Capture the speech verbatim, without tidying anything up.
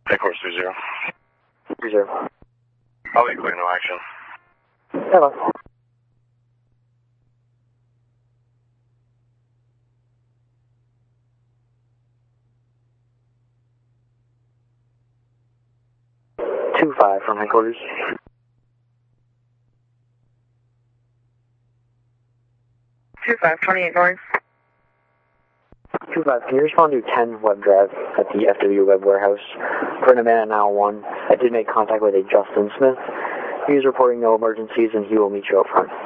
Headquarters three zero. three zero. I'll be clear, no action. Hello. two five from headquarters. two five, twenty-eight North. two five, can you respond to ten Web Drive at the F W Web Warehouse? For an event at now one, I did make contact with a Justin Smith. He is reporting no emergencies and he will meet you up front.